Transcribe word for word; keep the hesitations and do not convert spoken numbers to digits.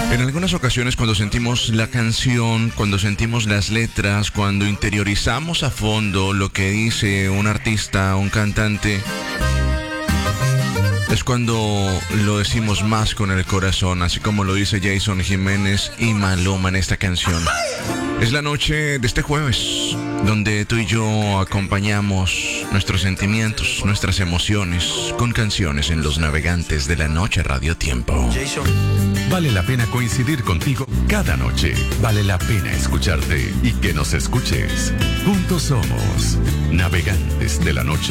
En algunas ocasiones cuando sentimos la canción, cuando sentimos las letras, cuando interiorizamos a fondo lo que dice un artista, un cantante, es cuando lo decimos más con el corazón, así como lo dice Jason Jiménez y Maluma en esta canción. Es la noche de este jueves, donde tú y yo acompañamos nuestros sentimientos, nuestras emociones, con canciones en Los Navegantes de la Noche Radio Tiempo. Vale la pena coincidir contigo cada noche. Vale la pena escucharte y que nos escuches. Juntos somos Navegantes de la Noche.